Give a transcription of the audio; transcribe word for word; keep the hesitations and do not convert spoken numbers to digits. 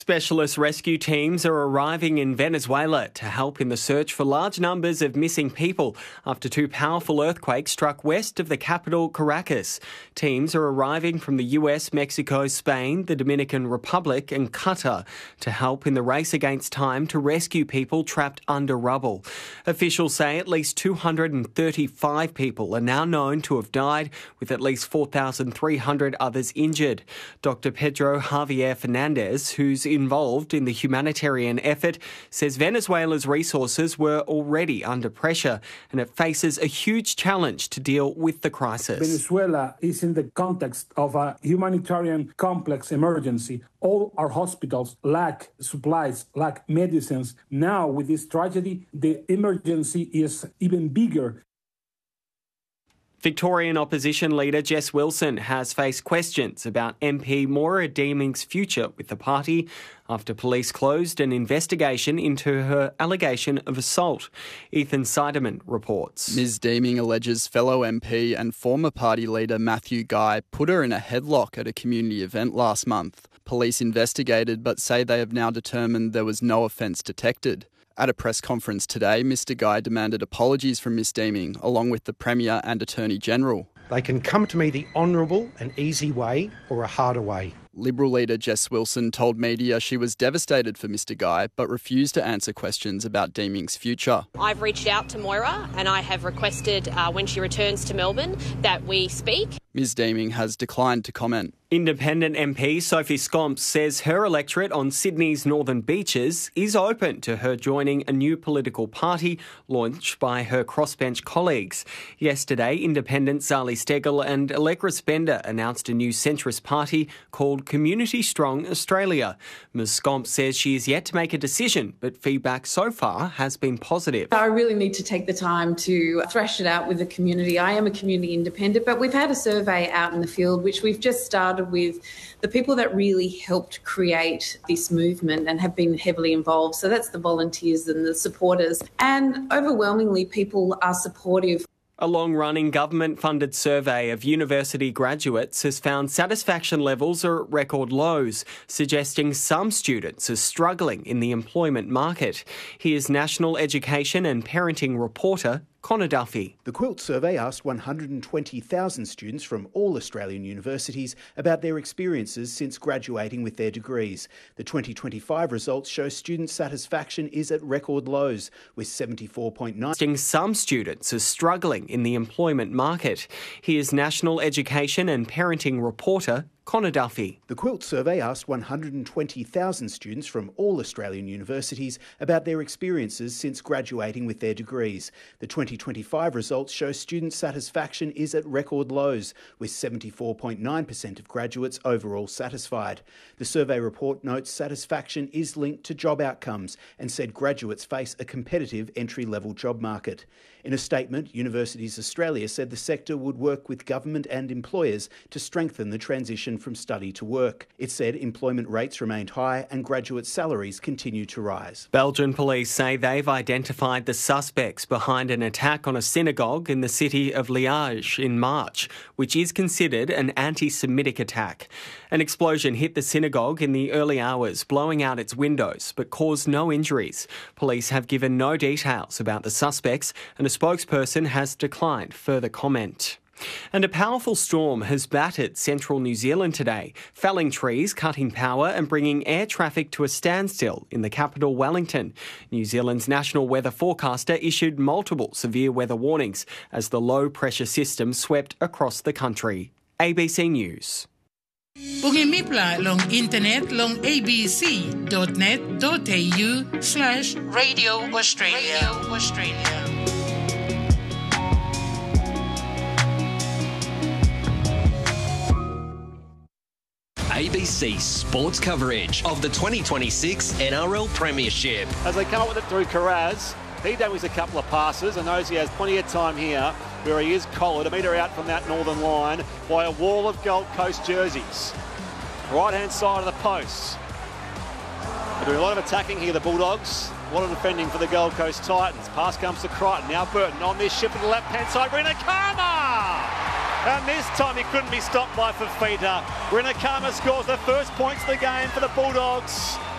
Specialist rescue teams are arriving in Venezuela to help in the search for large numbers of missing people after two powerful earthquakes struck west of the capital, Caracas. Teams are arriving from the U S, Mexico, Spain, the Dominican Republic and Qatar to help in the race against time to rescue people trapped under rubble. Officials say at least two hundred thirty-five people are now known to have died, with at least four thousand three hundred others injured. Doctor Pedro Javier Fernandez, who's involved in the humanitarian effort, says Venezuela's resources were already under pressure and it faces a huge challenge to deal with the crisis. Venezuela is in the context of a humanitarian complex emergency. All our hospitals lack supplies, lack medicines. Now, with this tragedy, the emergency is even bigger. Victorian opposition leader Jess Wilson has faced questions about M P Moira Deeming's future with the party after police closed an investigation into her allegation of assault. Ethan Seidemann reports. Miz Deeming alleges fellow M P and former party leader Matthew Guy put her in a headlock at a community event last month. Police investigated but say they have now determined there was no offence detected. At a press conference today, Mr Guy demanded apologies from Miz Deeming, along with the Premier and Attorney General. They can come to me the honourable and easy way or a harder way. Liberal leader Jess Wilson told media she was devastated for Mr Guy, but refused to answer questions about Deeming's future. I've reached out to Moira and I have requested uh, when she returns to Melbourne that we speak. Miz Deeming has declined to comment. Independent M P Sophie Scomps says her electorate on Sydney's northern beaches is open to her joining a new political party launched by her crossbench colleagues. Yesterday, independent Zali Steggall and Allegra Spender announced a new centrist party called Community Strong Australia. Miz Scomps says she is yet to make a decision, but feedback so far has been positive. I really need to take the time to thrash it out with the community. I am a community independent, but we've had a survey out in the field, which we've just started with the people that really helped create this movement and have been heavily involved. So that's the volunteers and the supporters. And overwhelmingly, people are supportive. A long-running government-funded survey of university graduates has found satisfaction levels are at record lows, suggesting some students are struggling in the employment market. Here's National Education and Parenting reporter Connor Duffy. The Quilt survey asked one hundred twenty thousand students from all Australian universities about their experiences since graduating with their degrees. The twenty twenty-five results show student satisfaction is at record lows, with seventy-four point nine percent. Some students are struggling in the employment market. Here's National Education and Parenting reporter Connor Duffy. The Quilt survey asked one hundred twenty thousand students from all Australian universities about their experiences since graduating with their degrees. The twenty twenty-five results show student satisfaction is at record lows, with seventy-four point nine percent of graduates overall satisfied. The survey report notes satisfaction is linked to job outcomes and said graduates face a competitive entry-level job market. In a statement, Universities Australia said the sector would work with government and employers to strengthen the transition from study to work. It said employment rates remained high and graduate salaries continue to rise. Belgian police say they've identified the suspects behind an attack on a synagogue in the city of Liège in March, which is considered an anti-Semitic attack. An explosion hit the synagogue in the early hours, blowing out its windows, but caused no injuries. Police have given no details about the suspects, and a spokesperson has declined further comment. And a powerful storm has battered central New Zealand today, felling trees, cutting power and bringing air traffic to a standstill in the capital, Wellington. New Zealand's national weather forecaster issued multiple severe weather warnings as the low-pressure system swept across the country. A B C News. Pungimipla long internet long abc dot net dot a u slash Radio Australia. Radio Australia. A B C sports coverage of the twenty twenty-six N R L Premiership. As they come up with it through Carraz, he damaged a couple of passes and knows he has plenty of time here where he is collared a metre out from that northern line by a wall of Gold Coast jerseys. Right-hand side of the posts. They're doing a lot of attacking here, the Bulldogs. A lot of defending for the Gold Coast Titans. Pass comes to Crichton. Now Burton on this shift to the left-hand side. Rinakama! And this time he couldn't be stopped by Fafita. Rinakama scores the first points of the game for the Bulldogs.